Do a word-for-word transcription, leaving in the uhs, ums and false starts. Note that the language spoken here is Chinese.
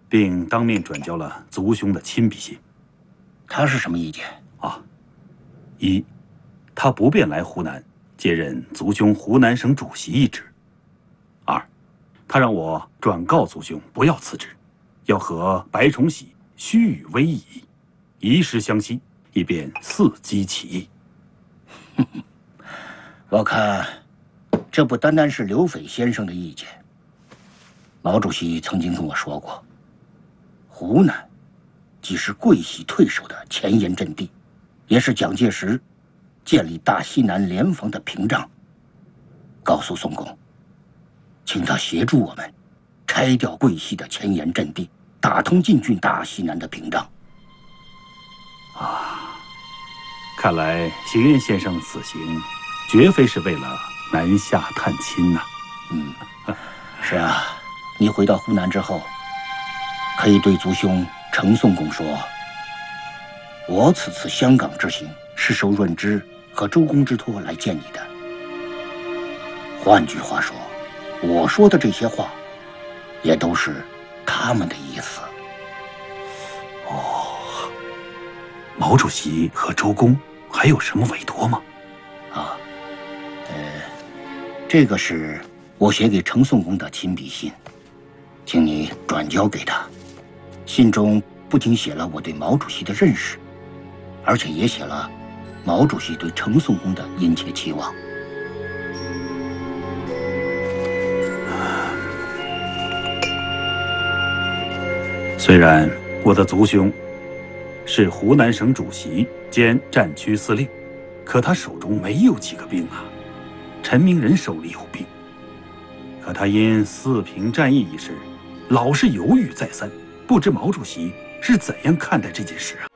并当面转交了族兄的亲笔信。 他是什么意见啊？一，他不便来湖南接任族兄湖南省主席一职。二，他让我转告族兄不要辞职，要和白崇禧虚与委蛇，以时相惜，以便伺机起义。 我看，这不单单是刘斐先生的意见。毛主席曾经跟我说过，湖南既是桂系退守的前沿阵地，也是蒋介石建立大西南联防的屏障。告诉宋公，请他协助我们拆掉桂系的前沿阵地，打通进军大西南的屏障。 啊，看来邢彦先生此行绝非是为了南下探亲呐。 嗯，是啊，你回到湖南之后，可以对族兄程宋公说，我此次香港之行是受润之和周公之托来见你的。换句话说，我说的这些话，也都是他们的意思。 哦，毛主席和周公还有什么委托吗？ 啊，呃，这个是我写给程宋公的亲笔信，请你转交给他。信中不仅写了我对毛主席的认识，而且也写了毛主席对程宋公的殷切期望。 虽然我的族兄是湖南省主席兼战区司令，可他手中没有几个兵啊。陈明仁手里有兵，可他因四平战役一事，老是犹豫再三，不知毛主席是怎样看待这件事啊？